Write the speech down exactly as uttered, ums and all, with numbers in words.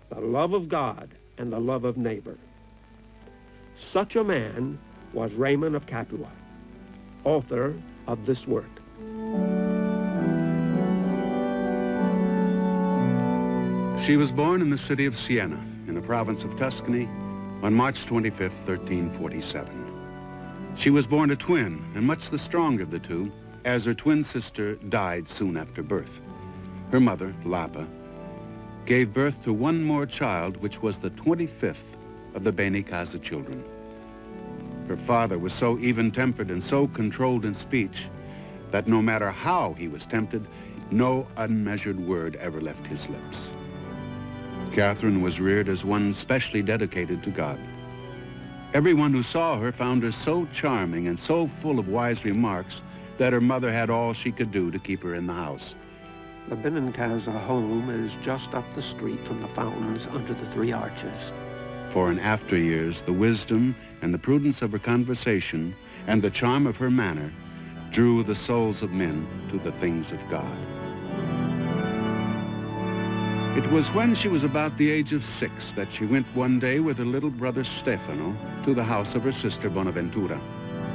the love of God and the love of neighbor. Such a man was Raymond of Capua, author of this work. She was born in the city of Siena, in the province of Tuscany, on March twenty-fifth, thirteen forty-seven. She was born a twin, and much the stronger of the two, as her twin sister died soon after birth. Her mother, Lapa, gave birth to one more child, which was the twenty-fifth of the Beni Casa children. Her father was so even-tempered and so controlled in speech that no matter how he was tempted, no unmeasured word ever left his lips. Catherine was reared as one specially dedicated to God. Everyone who saw her found her so charming and so full of wise remarks that her mother had all she could do to keep her in the house. The Benincasa home is just up the street from the fountains under the three arches. For in after years, the wisdom and the prudence of her conversation and the charm of her manner drew the souls of men to the things of God. It was when she was about the age of six that she went one day with her little brother Stefano to the house of her sister Bonaventura.